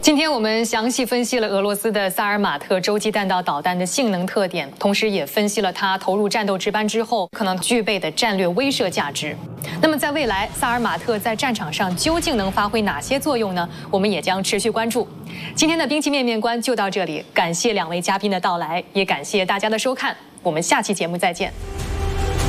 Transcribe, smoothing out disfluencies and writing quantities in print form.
今天我们详细分析了俄罗斯的萨尔马特洲际弹道导弹的性能特点，同时也分析了它投入战斗值班之后可能具备的战略威慑价值。那么在未来，萨尔马特在战场上究竟能发挥哪些作用呢？我们也将持续关注。今天的兵器面面观就到这里，感谢2位嘉宾的到来，也感谢大家的收看，我们下期节目再见。